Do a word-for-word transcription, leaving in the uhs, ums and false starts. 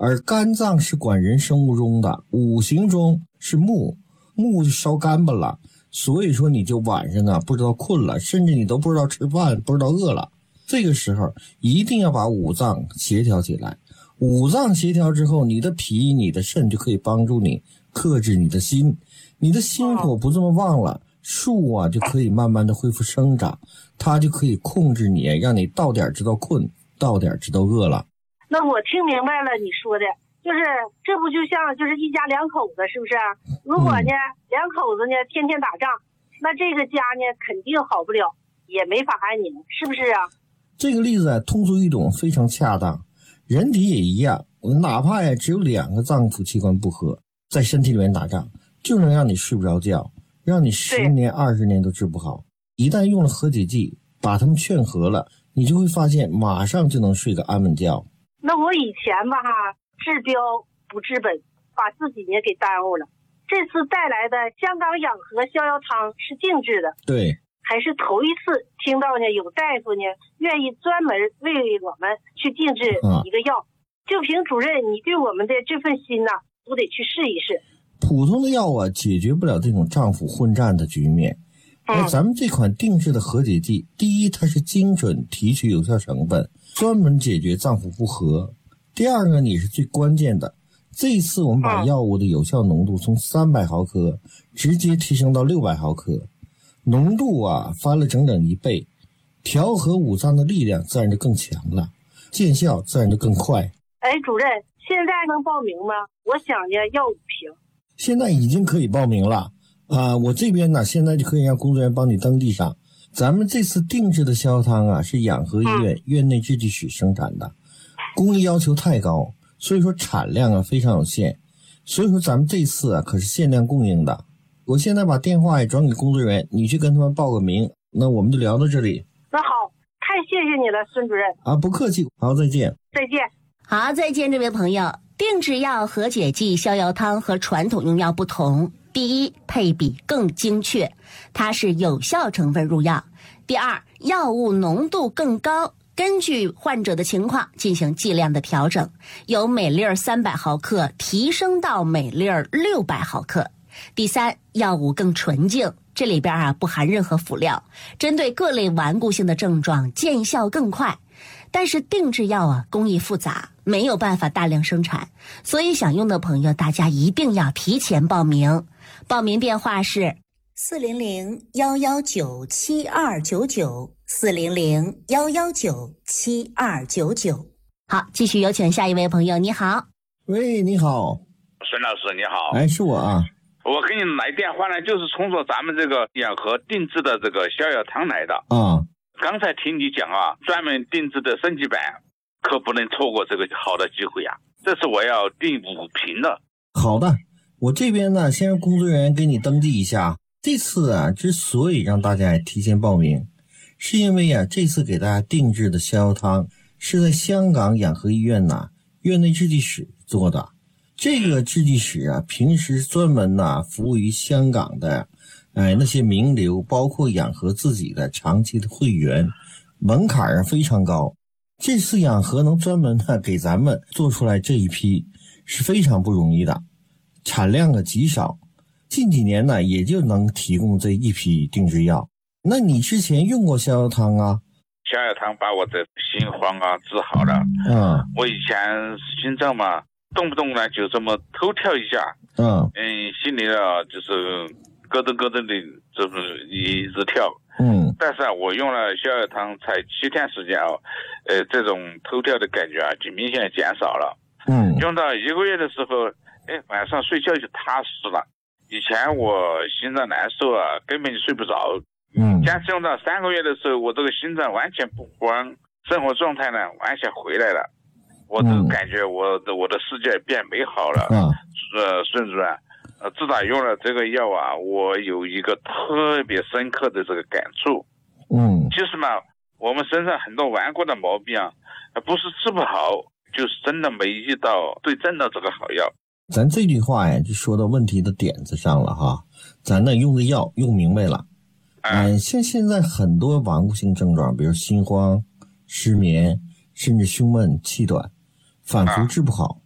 而肝脏是管人生物钟的，五行中是木，木就烧肝巴了，所以说你就晚上啊不知道困了，甚至你都不知道吃饭，不知道饿了。这个时候一定要把五脏协调起来，五脏协调之后，你的脾你的肾就可以帮助你克制你的心，你的心火不这么旺了，树啊就可以慢慢的恢复生长，它就可以控制你，让你到点知道困，到点知道饿了。 那我听明白了你说的，就是这不就像就是一家两口子，是不是？如果呢、嗯、两口子呢天天打仗，那这个家呢肯定好不了，也没法安宁，是不是啊？ 这个例子啊通俗易懂，非常恰当。人体也一样，哪怕呀只有两个脏腑器官不和，在身体里面打仗，就能让你睡不着觉，让你十年二十年都治不好。一旦用了和解剂，把他们劝和了，你就会发现马上就能睡个安稳觉。 那我以前吧哈，治标不治本，把自己呢给耽误了。这次带来的香港养和逍遥汤是定制的，对，还是头一次听到呢有大夫呢愿意专门为我们去定制一个药、嗯、就凭主任你对我们的这份心呐、啊，都得去试一试。 普通的药啊解决不了这种脏腑混战的局面，而咱们这款定制的和解剂，第一它是精准提取有效成分，专门解决脏腑不和。第二个你是最关键的，这一次我们把药物的有效浓度从三百毫克直接提升到六百毫克，浓度啊翻了整整一倍，调和五脏的力量自然就更强了，见效自然就更快。 哎，主任，现在能报名吗？我想呢要五瓶。 现在已经可以报名了啊、呃！我这边呢现在就可以让工作人员帮你登记上。咱们这次定制的逍遥汤啊是养和医院、嗯、院内制剂室生产的，工艺要求太高，所以说产量啊非常有限，所以说咱们这次啊可是限量供应的。我现在把电话也转给工作人员，你去跟他们报个名，那我们就聊到这里。 那好，太谢谢你了，孙主任。 啊，不客气，好，再见。 再见。 好，再见，这位朋友。定制药和解剂逍遥汤和传统用药不同，第一，配比更精确，它是有效成分入药；第二，药物浓度更高，根据患者的情况进行剂量的调整，由每粒三百毫克提升到每粒六百毫克。第三，药物更纯净，这里边啊不含任何辅料，针对各类顽固性的症状见效更快。但是定制药啊工艺复杂，没有办法大量生产，所以想用的朋友大家一定要提前报名。报名电话是四零零幺幺九七二九九四零零幺幺九七二九九。好，继续有请下一位朋友。你好。 喂，你好， 孙老师你好。 哎，是我啊。 我给你来电话呢，就是从说咱们这个养和定制的这个逍遥汤来的啊。 刚才听你讲啊，专门定制的升级版，可不能错过这个好的机会啊！这次我要订五瓶的。 好的，我这边呢，先让工作人员给你登记一下。这次啊，之所以让大家提前报名，是因为啊，这次给大家定制的逍遥汤是在香港养和医院呐院内制剂室做的。这个制剂室啊，平时专门呐服务于香港的。哎，那些名流，包括养和自己的长期的会员，门槛啊非常高。这次养和能专门呢给咱们做出来这一批，是非常不容易的，产量啊极少，近几年呢也就能提供这一批定制药。那你之前用过逍遥汤啊？ 逍遥汤把我的心慌啊治好了。 嗯， 我以前心脏嘛，动不动呢就这么偷跳一下。 嗯嗯，心里啊就是咯噔咯噔的，这不一直跳。 嗯， 但是啊，我用了逍遥汤才七天时间啊，呃，这种偷跳的感觉啊，就明显减少了。 嗯， 用到一个月的时候，哎，晚上睡觉就踏实了。以前我心脏难受啊，根本就睡不着。 嗯， 坚持用到三个月的时候，我这个心脏完全不慌，生活状态呢完全回来了。我就感觉我的、嗯、我的世界变美好了。 啊， 呃，孙主任。呃，自打用了这个药啊，我有一个特别深刻的这个感触。 嗯， 其实嘛，我们身上很多顽固的毛病啊，不是治不好，就是真的没遇到对症的这个好药。 咱这句话呀，就说到问题的点子上了哈。咱呢用的药用明白了，嗯、呃，像现在很多顽固性症状，比如心慌、失眠，甚至胸闷、气短，反复治不好。